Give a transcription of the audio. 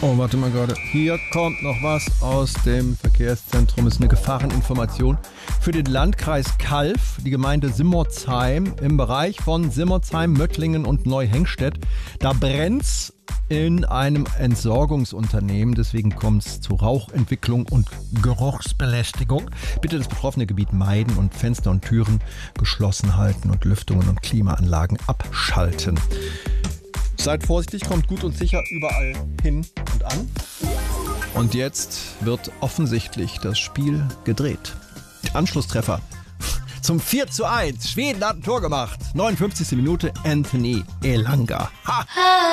Oh, warte mal gerade. Hier kommt noch was aus dem Verkehrszentrum. Ist eine Gefahreninformation für den Landkreis Calw, die Gemeinde Simmerzheim im Bereich von Simmerzheim, Möttlingen und Neuhengstedt. Da brennt's in einem Entsorgungsunternehmen. Deswegen kommt es zu Rauchentwicklung und Geruchsbelästigung. Bitte das betroffene Gebiet meiden und Fenster und Türen geschlossen halten und Lüftungen und Klimaanlagen abschalten. Seid vorsichtig, kommt gut und sicher überall hin und an. Und jetzt wird offensichtlich das Spiel gedreht. Anschlusstreffer zum 4:1. Schweden hat ein Tor gemacht. 59. Minute, Anthony Elanga. Ha!